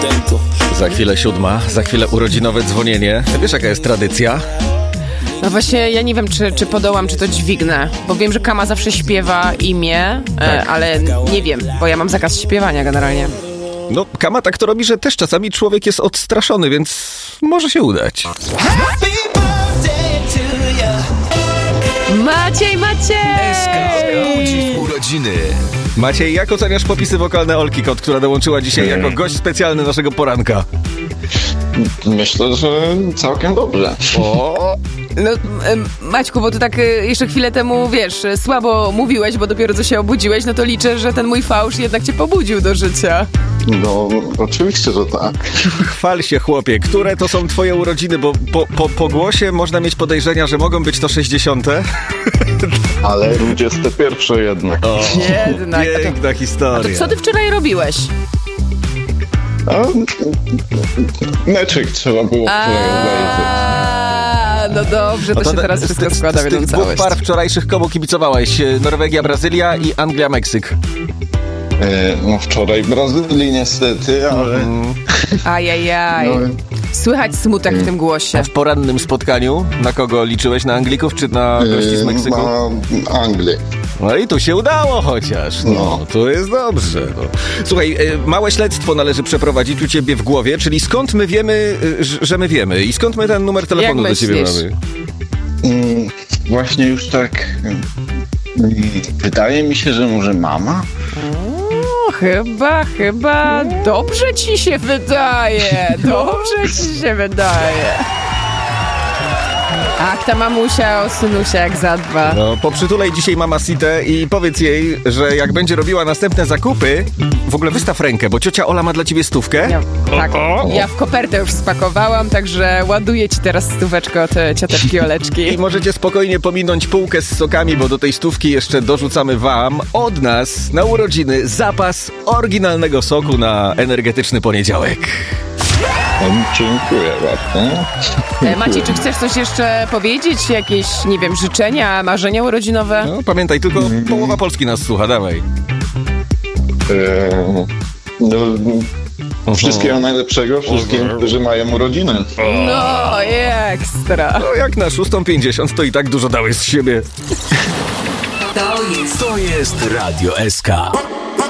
Za chwilę 7, za chwilę urodzinowe dzwonienie. Wiesz, jaka jest tradycja? No właśnie, ja nie wiem, czy podołam, czy to dźwignę, bo wiem, że Kama zawsze śpiewa imię, Tak. ale nie wiem, bo ja mam zakaz śpiewania generalnie. No, Kama tak to robi, że też czasami człowiek jest odstraszony, więc może się udać. Maciej! Budzi w urodziny. Maciej, jak oceniasz popisy wokalne Olki Kot, która dołączyła dzisiaj jako gość specjalny naszego poranka? Myślę, że całkiem dobrze. O! No, Maćku, bo ty tak jeszcze chwilę temu, wiesz, słabo mówiłeś, bo dopiero co się obudziłeś, no to liczę, że ten mój fałsz jednak cię pobudził do życia. No, oczywiście, że tak. Chwal się, chłopie, które to są twoje urodziny, bo po głosie można mieć podejrzenia, że mogą być to 60. Ale 21 jednak. O, Jednak. piękna A historia. to co ty wczoraj robiłeś? A, meczyk trzeba było wczoraj obejrzeć. No dobrze, to się teraz wszystko składa w z jedną tych dwóch całość. par wczorajszych komu kibicowałeś? Norwegia, Brazylia i Anglia, Meksyk. No wczoraj Brazylii niestety, ale... Ajajaj. No, Słychać smutek w tym głosie. W porannym spotkaniu na kogo liczyłeś? Na Anglików czy na gości z Meksyku? na Anglii. No i tu się udało chociaż. No, to jest dobrze. No. Słuchaj, małe śledztwo należy przeprowadzić u ciebie w głowie, czyli skąd my wiemy, że my wiemy i skąd my ten numer telefonu do ciebie mamy? Właśnie już tak... Wydaje mi się, że może mama? Chyba dobrze ci się wydaje. Dobrze ci się wydaje. Ach, ta mamusia o synusia jak zadba. No, poprzytulej dzisiaj mamacitę i powiedz jej, że jak będzie robiła następne zakupy, w ogóle wystaw rękę, bo ciocia Ola ma dla ciebie 100. Tak, ja w kopertę już spakowałam, także ładuję ci teraz 100 od cioteczki Oleczki. I możecie spokojnie pominąć półkę z sokami, bo do tej 100 jeszcze dorzucamy wam od nas na urodziny zapas oryginalnego soku na energetyczny poniedziałek. Dziękuję bardzo. Maciej, czy chcesz coś jeszcze powiedzieć? Jakieś, nie wiem, życzenia, marzenia urodzinowe? No, pamiętaj, tylko połowa Polski nas słucha, dawaj. Wszystkiego najlepszego wszystkim, którzy mają urodziny. No, ekstra. No jak na 6:50 to i tak dużo dałeś z siebie. To jest Radio SK.